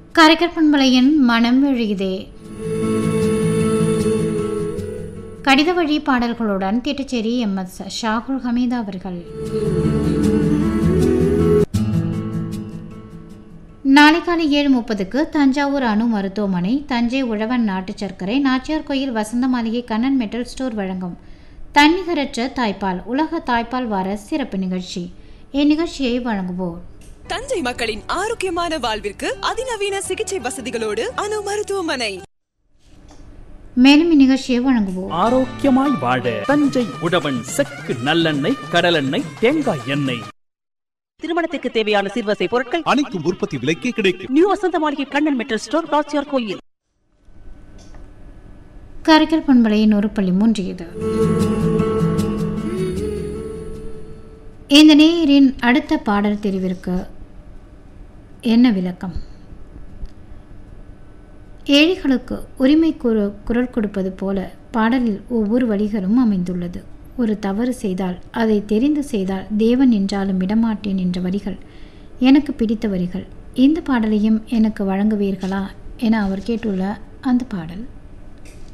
கரைக்கற்பண்பலையின் மனம் எழுகிதே கடித வழி பாடல்களுடன் திட்டச்சேரி MS ஷாகுல் ஹமீதா அவர்கள். நாளை காலை 7:30 தஞ்சாவூர் அணு மருத்துவமனை, தஞ்சை உழவன் நாட்டு சர்க்கரை, நாச்சியார் கோயில் வசந்த மாளிகை, கண்ணன் மெட்டல் ஸ்டோர் வழங்கும் தன்னிகரற்ற தாய்ப்பால் உலக தாய்ப்பால் வார சிறப்பு நிகழ்ச்சி. இந்நிகழ்ச்சியை வழங்குவோர் தஞ்சை மக்களின் ஆரோக்கியமான வாழ்விற்கு அதிநவீன சிகிச்சை வசதிகளோடு அணு மருத்துவமனை. மேலும் இந்நிகழ்ச்சியை வழங்குவோம் ஆரோக்கியமாய் வாழ தஞ்சை உழவன் செக்கு நல்லெண்ணெய், கடலெண்ணெய், தேங்காய் எண்ணெய். திருமணத்திற்கு தேவையான சிறுவசை பொருட்கள் அனைத்தும் உற்பத்தி விலைக்கே கிடைக்கும். நியூ வசந்த மாளிகை, கண்ணன் மெட்டல் ஸ்டோர், நாச்சியார் கோயில். காரைக்கால் பண்பலையின் 1.3 இது. இந்த நேயரின் அடுத்த பாடல் தெரிவிற்கு என்ன விளக்கம்? ஏழைகளுக்கு உரிமை குரல் கொடுப்பது போல பாடலில் ஒவ்வொரு வரிகளும் அமைந்துள்ளது. ஒரு தவறு செய்தால் அதை தெரிந்து செய்தால் தேவன் என்றாலும் விடமாட்டேன் என்ற வரிகள் எனக்கு பிடித்த வரிகள். இந்த பாடலையும் எனக்கு வழங்குவீர்களா என அவர் கேட்டுள்ள அந்த பாடல்.